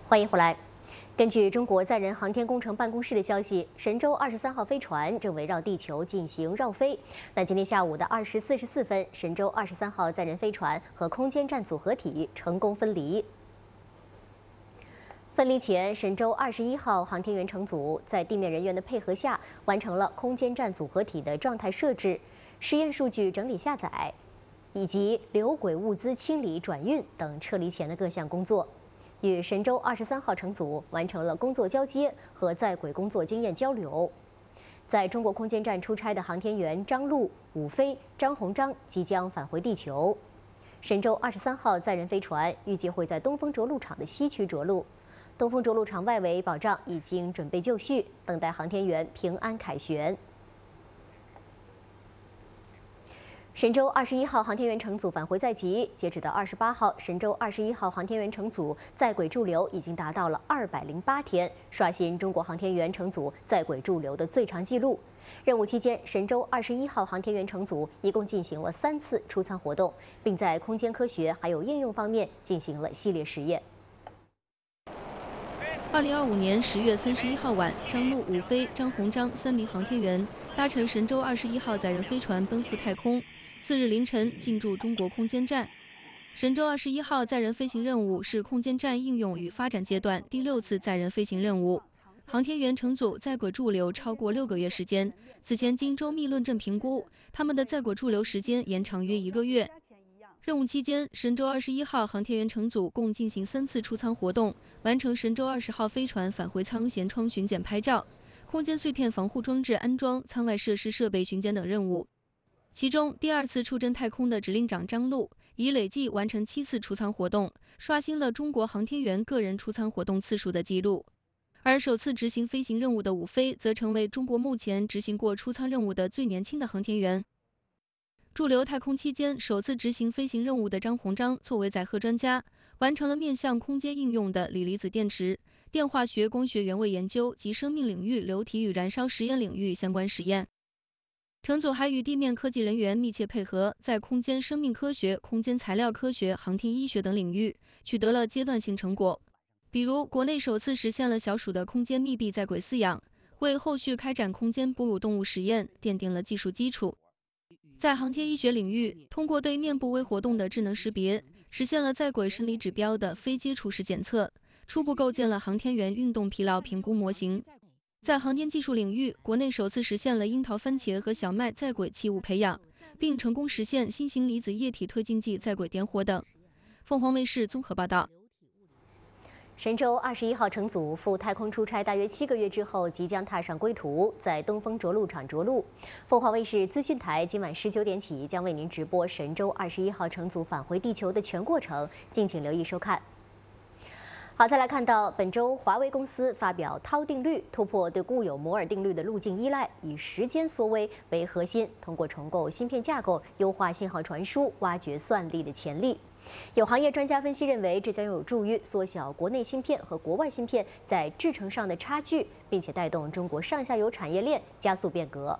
欢迎回来。根据中国载人航天工程办公室的消息，神舟23号飞船正围绕地球进行绕飞。那今天下午的20时44分，神舟23号载人飞船和空间站组合体成功分离。分离前，神舟21号航天员乘组在地面人员的配合下，完成了空间站组合体的状态设置、实验数据整理下载，以及留轨物资清理转运等撤离前的各项工作。与神舟23号乘组完成了工作交接和在轨工作经验交流。在中国空间站出差的航天员张陆、伍飞、张鸿章即将返回地球。神舟23号载人飞船预计会在东风着陆场的西区着陆。东风着陆场外围保障已经准备就绪，等待航天员平安凯旋。神舟21号航天员乘组返回在即，截止到28号，神舟21号航天员乘组在轨驻留已经达到了208天，刷新中国航天员乘组在轨驻留的最长纪录。任务期间，神舟21号航天员乘组一共进行了3次出舱活动，并在空间科学还有应用方面进行了系列实验。 2025年10月31号晚，张陆、伍飞、张鸿章3名航天员搭乘神舟21号载人飞船奔赴太空。次日凌晨进驻中国空间站。神舟21号载人飞行任务是空间站应用与发展阶段第6次载人飞行任务。航天员乘组在轨驻留超过6个月时间，此前经周密论证评估，他们的在轨驻留时间延长约1个月。任务期间，神舟21号航天员乘组共进行3次出舱活动，完成神舟20号飞船返回舱舷窗巡检拍照、空间碎片防护装置安装、舱外设施设备巡检等任务。其中，第2次出征太空的指令长张陆已累计完成7次出舱活动，刷新了中国航天员个人出舱活动次数的记录。而首次执行飞行任务的伍飞，则成为中国目前执行过出舱任务的最年轻的航天员。驻留太空期间，首次执行飞行任务的张鸿章作为载荷专家，完成了面向空间应用的锂离子电池、电化学光学原位研究及生命领域流体与燃烧实验领域相关实验。乘组还与地面科技人员密切配合，在空间生命科学、空间材料科学、航天医学等领域取得了阶段性成果。比如，国内首次实现了小鼠的空间密闭在轨饲养，为后续开展空间哺乳动物实验奠定了技术基础。在航天医学领域，通过对面部微活动的智能识别，实现了在轨生理指标的非接触式检测，初步构建了航天员运动疲劳评估模型。在航天技术领域，国内首次实现了樱桃、番茄和小麦在轨器物培养，并成功实现新型离子液体推进剂在轨点火等。凤凰卫视综合报道。 神舟21号乘组赴太空出差大约7个月之后，即将踏上归途，在东风着陆场着陆。凤凰卫视资讯台今晚19点起将为您直播神舟21号乘组返回地球的全过程，敬请留意收看。好，再来看到本周华为公司发表涛定律，突破对固有摩尔定律的路径依赖，以时间缩微为核心，通过重构芯片架构，优化信号传输，挖掘算力的潜力。有行业专家分析认为，这将有助于缩小国内芯片和国外芯片在制程上的差距，并且带动中国上下游产业链加速变革。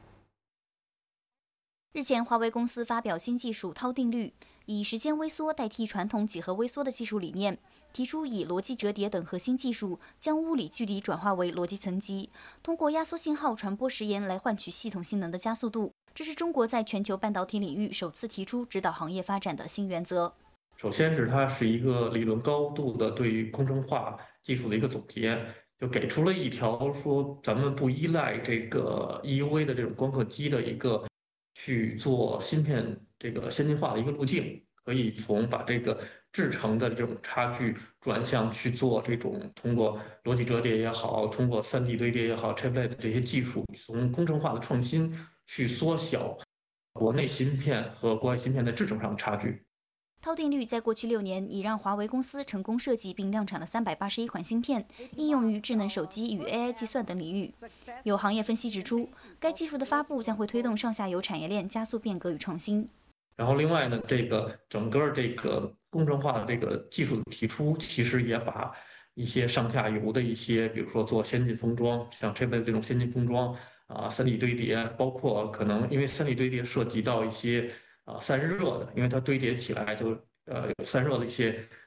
日前，华为公司发表新技术涛定律，以时间微缩代替传统几何微缩的技术理念，提出以逻辑折叠等核心技术，将物理距离转化为逻辑层级，通过压缩信号传播时延来换取系统性能的加速度。这是中国在全球半导体领域首次提出指导行业发展的新原则。 首先是它是一个理论高度的对于工程化技术的一个总结，就给出了一条说咱们不依赖这个 EUV 的这种光刻机的一个去做芯片这个先进化的一个路径，可以从把这个制程的这种差距转向去做这种通过逻辑折叠也好，通过3D 堆叠也好 ，chiplet 这些技术，从工程化的创新去缩小国内芯片和国外芯片在制程上的差距。 涛定律在过去6年已让华为公司成功设计并量产了381款芯片，应用于智能手机与 AI 计算等领域。有行业分析指出，该技术的发布将会推动上下游产业链加速变革与创新。 然后另外呢，这个整个这个工程化的这个技术的提出，其实也把一些上下游的一些，比如说做先进封装，像 chiplet 这种先进封装3D 堆叠，包括可能因为3D 堆叠涉及到一些散热的，因为它堆叠起来就有散热的一些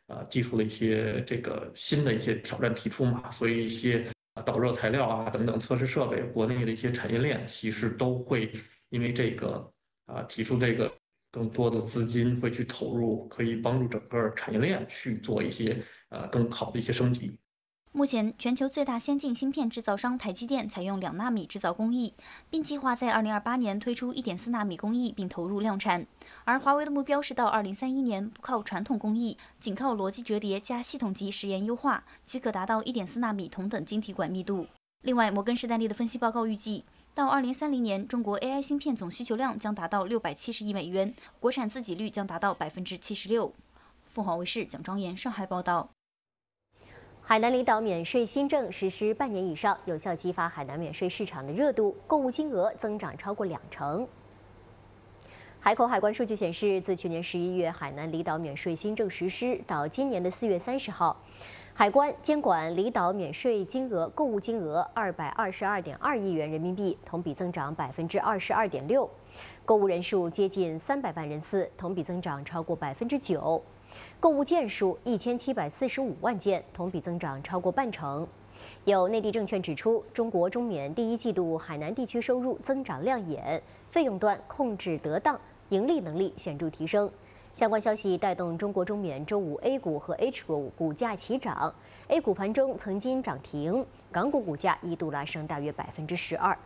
技术的一些这个新的一些挑战提出嘛，所以一些导热材料啊等等测试设备，国内的一些产业链其实都会因为这个提出这个更多的资金会去投入，可以帮助整个产业链去做一些更好的一些升级。 目前，全球最大先进芯片制造商台积电采用2纳米制造工艺，并计划在2028年推出1.4纳米工艺并投入量产。而华为的目标是到2031年，不靠传统工艺，仅靠逻辑折叠加系统级实验优化，即可达到1.4纳米同等晶体管密度。另外，摩根士丹利的分析报告预计，到2030年，中国 AI 芯片总需求量将达到670亿美元，国产自给率将达到76%。凤凰卫视蒋庄妍上海报道。 海南离岛免税新政实施半年以上，有效激发海南免税市场的热度，购物金额增长超过20%。海口海关数据显示，自去年11月海南离岛免税新政实施到今年的4月30号，海关监管离岛免税金额购物金额222.2亿元人民币，同比增长22.6%，购物人数接近300万人次，同比增长超过9%。购物件数1745万件，同比增长超过半成。有内地证券指出，中国中免第一季度海南地区收入增长亮眼，费用端控制得当，盈利能力显著提升。相关消息带动中国中免周五 A 股和 H 股股价齐涨 ，A 股盘中曾经涨停，港股股价一度拉升大约12%。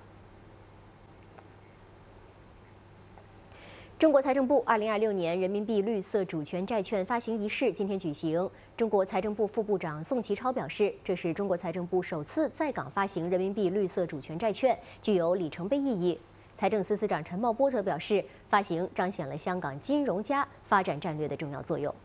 中国财政部2026年人民币绿色主权债券发行仪式今天举行。中国财政部副部长宋其超表示，这是中国财政部首次在港发行人民币绿色主权债券，具有里程碑意义。财政司司长陈茂波则表示，发行彰显了香港金融加发展战略的重要作用。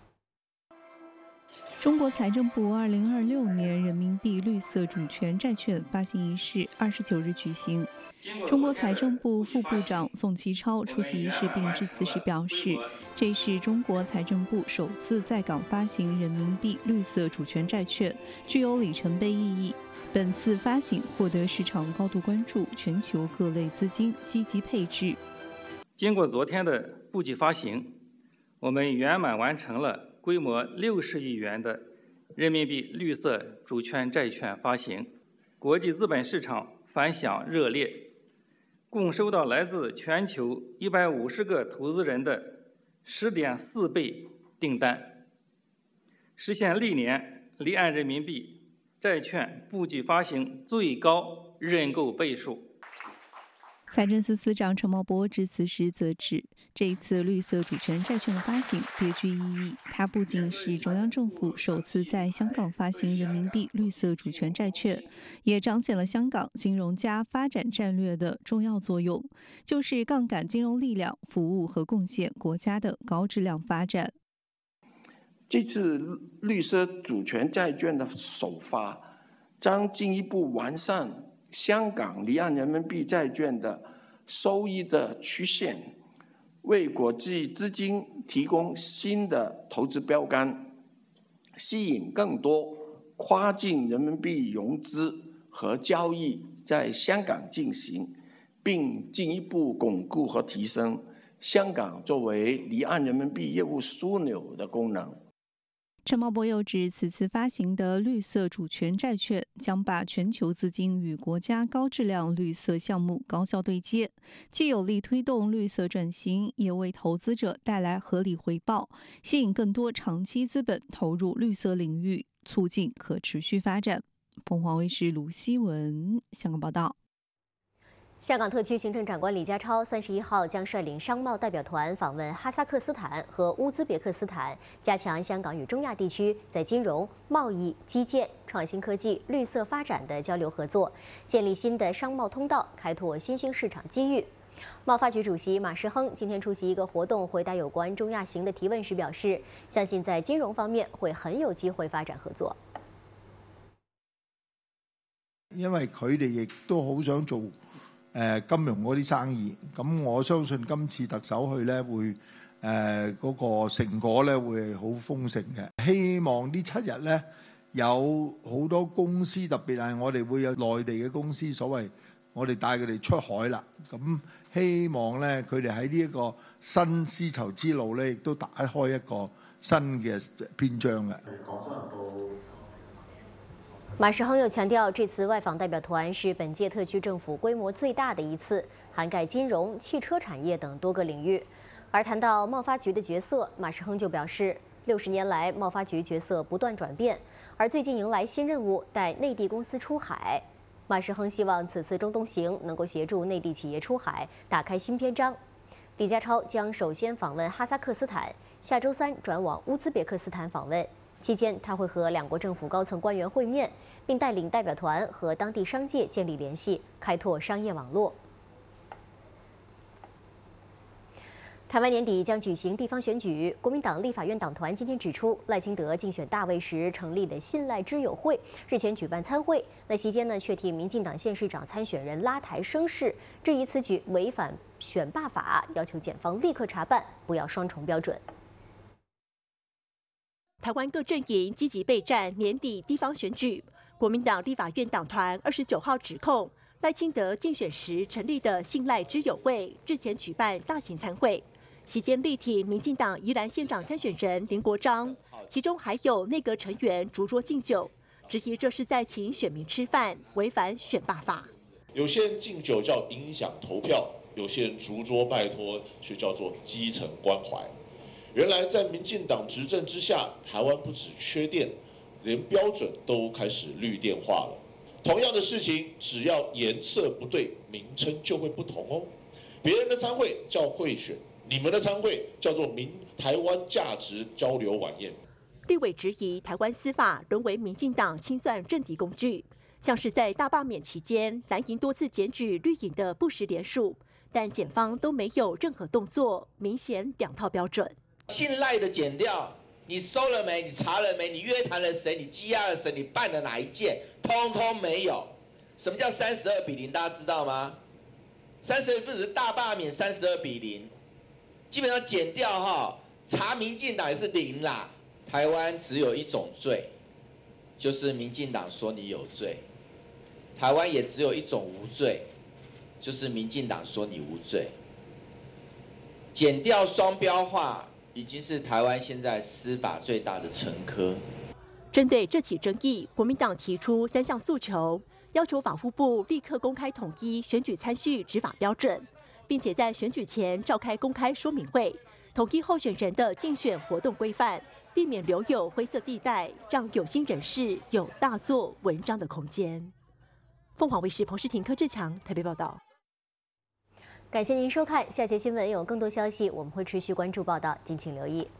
中国财政部2026年人民币绿色主权债券发行仪式29日举行。中国财政部副部长宋其超出席仪式并致辞时表示，这是中国财政部首次在港发行人民币绿色主权债券，具有里程碑意义。本次发行获得市场高度关注，全球各类资金积极配置。 经过昨天的布局发行，我们圆满完成了规模60亿元的人民币绿色主权债券发行，国际资本市场反响热烈，共收到来自全球150个投资人的10.4倍订单，实现历年离岸人民币债券布局发行最高认购倍数。 财政司司长陈茂波致辞时则指，这一次绿色主权债券的发行别具意义，它不仅是中央政府首次在香港发行人民币绿色主权债券，也彰显了香港金融加发展战略的重要作用，就是杠杆金融力量服务和贡献国家的高质量发展。 这次绿色主权债券的首发，将进一步完善香港离岸人民币债券的收益的曲线，为国际资金提供新的投资标杆，吸引更多跨境人民币融资和交易在香港进行，并进一步巩固和提升香港作为离岸人民币业务枢纽的功能。 陈茂波又指，此次发行的绿色主权债券将把全球资金与国家高质量绿色项目高效对接，既有力推动绿色转型，也为投资者带来合理回报，吸引更多长期资本投入绿色领域，促进可持续发展。凤凰卫视卢希文香港报道。 香港特区行政长官李家超31号将率领商贸代表团访问哈萨克斯坦和乌兹别克斯坦，加强香港与中亚地区在金融、贸易、基建、创新科技、绿色发展的交流合作，建立新的商贸通道，开拓新兴市场机遇。贸发局主席马时亨今天出席一个活动，回答有关中亚行的提问时表示，相信在金融方面会很有機會發展合作。 因為佢哋亦都好想做金融嗰啲生意，咁我相信今次特首去咧會嗰個成果咧會好豐盛嘅。希望呢7日咧有好多公司，特別係我哋會有內地嘅公司，所謂我哋帶佢哋出海啦。咁希望咧佢哋喺呢一個新絲綢之路咧，亦都打開一個新嘅篇章嘅。 马时亨又强调，这次外访代表团是本届特区政府规模最大的一次，涵盖金融、汽车产业等多个领域。而谈到贸发局的角色，马时亨就表示，60年来贸发局角色不断转变，而最近迎来新任务，带内地公司出海。马时亨希望此次中东行能够协助内地企业出海，打开新篇章。李家超将首先访问哈萨克斯坦，下周3转往乌兹别克斯坦访问。期间，他会和两国政府高层官员会面，并带领代表团和当地商界建立联系，开拓商业网络。台湾年底将举行地方选举，国民党立法院党团今天指出，赖清德竞选大位时成立的信赖之友会日前举办参会，那席间呢却替民进党县市长参选人拉抬声势，质疑此举违反选罢法，要求检方立刻查办，不要双重标准。 台湾各阵营积极备战年底地方选举，国民党立法院党团29号指控赖清德竞选时成立的信赖之友会日前举办大型参会。期间力挺民进党宜兰县长参选人林国章，其中还有内阁成员逐桌敬酒，质疑这是在请选民吃饭，违反选罢法。 有些人敬酒叫影响投票，有些人逐桌拜托却叫做基层关怀。原来在民进党执政之下，台湾不只缺电，连标准都开始绿电化了。同样的事情，只要颜色不对，名称就会不同哦。别人的参会叫贿选。你们的参会叫做台湾价值交流晚宴。 立委质疑台湾司法沦为民进党清算政敌工具，像是在大罢免期间，蓝营多次检举绿营的不实联署，但检方都没有任何动作，明显两套标准。 信赖的检调，你收了没？你查了没？你约谈了谁？你羁押了谁？你办了哪一件？通通没有。什么叫32-0？大家知道吗？32不只是大罢免32-0。基本上检调哈，查民进党也是0啦。台湾只有一种罪，就是民进党说你有罪；台湾也只有一种无罪，就是民进党说你无罪。检调双标化已经是台湾现在司法最大的沉疴。 针对这起争议，国民党提出3项诉求，要求法务部立刻公开统一选举参序执法标准。并且在选举前召开公开说明会，统一候选人的竞选活动规范，避免留有灰色地带，让有心人士有大做文章的空间。凤凰卫视彭世廷、柯志强台北报道。 感谢您收看，下节新闻有更多消息，我们会持续关注报道，敬请留意。